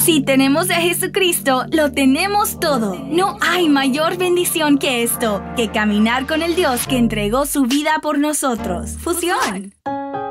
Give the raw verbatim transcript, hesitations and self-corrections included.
Si tenemos a Jesucristo, lo tenemos todo. No hay mayor bendición que esto, que caminar con el Dios que entregó su vida por nosotros. Fusión.